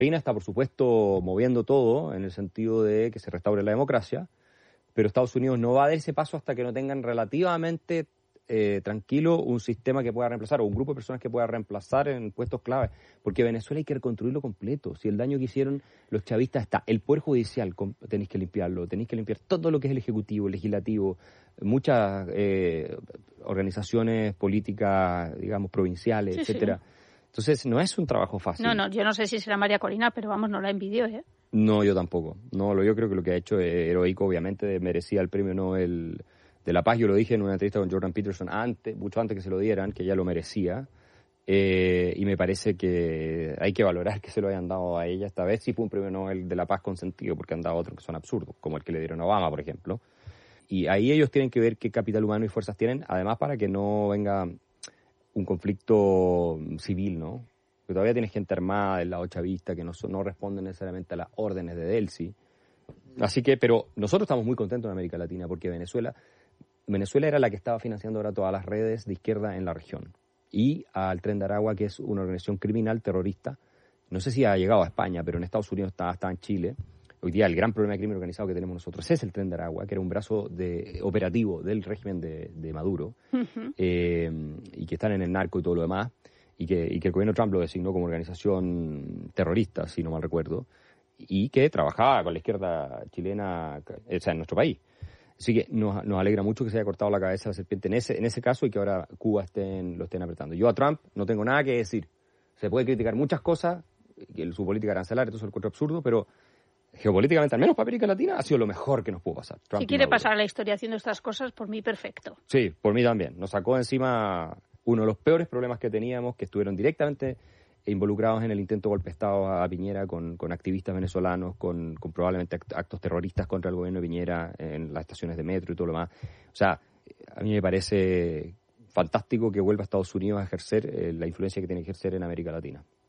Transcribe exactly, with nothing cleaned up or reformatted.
Argentina está, por supuesto, moviendo todo en el sentido de que se restaure la democracia, pero Estados Unidos no va a dar ese paso hasta que no tengan relativamente eh, tranquilo un sistema que pueda reemplazar o un grupo de personas que pueda reemplazar en puestos clave, porque Venezuela hay que reconstruirlo completo. Si el daño que hicieron los chavistas está, el Poder Judicial tenéis que limpiarlo, tenéis que limpiar todo lo que es el Ejecutivo, el Legislativo, muchas eh, organizaciones políticas, digamos, provinciales, sí, etcétera. Sí. Entonces, no es un trabajo fácil. No, no, yo no sé si será María Corina, pero vamos, no la envidio, ¿eh? No, yo tampoco. No, yo creo que lo que ha hecho es heroico, obviamente, merecía el premio Nobel de la Paz. Yo lo dije en una entrevista con Jordan Peterson antes, mucho antes que se lo dieran, que ella lo merecía. Eh, y me parece que hay que valorar que se lo hayan dado a ella esta vez. Sí fue un premio Nobel de la Paz con sentido, porque han dado otros que son absurdos, como el que le dieron a Obama, por ejemplo. Y ahí ellos tienen que ver qué capital humano y fuerzas tienen, además para que no venga un conflicto civil, ¿no? Porque todavía tienes gente armada del lado chavista que no, no responden necesariamente a las órdenes de Delcy. Así que, pero nosotros estamos muy contentos en América Latina porque Venezuela, Venezuela era la que estaba financiando ahora todas las redes de izquierda en la región. Y al Tren de Aragua, que es una organización criminal terrorista, no sé si ha llegado a España, pero en Estados Unidos está, está en Chile. Hoy día el gran problema de crimen organizado que tenemos nosotros es el Tren de Aragua, que era un brazo de, operativo del régimen de, de Maduro, uh-huh. eh, y que están en el narco y todo lo demás, y que, y que el gobierno Trump lo designó como organización terrorista, si no mal recuerdo, y que trabajaba con la izquierda chilena, o sea, en nuestro país. Así que nos, nos alegra mucho que se haya cortado la cabeza la serpiente en ese, en ese caso y que ahora Cuba estén, lo estén apretando. Yo a Trump no tengo nada que decir. Se puede criticar muchas cosas, que su política arancelaria, todo eso es absurdo, pero geopolíticamente, al menos para América Latina, ha sido lo mejor que nos pudo pasar. Trump si quiere pasar a la historia haciendo estas cosas, por mí perfecto. Sí, por mí también. Nos sacó encima uno de los peores problemas que teníamos, que estuvieron directamente involucrados en el intento de golpe de Estado a Piñera con, con activistas venezolanos, con, con probablemente actos terroristas contra el gobierno de Piñera en las estaciones de metro y todo lo demás. O sea, a mí me parece fantástico que vuelva a Estados Unidos a ejercer eh, la influencia que tiene que ejercer en América Latina.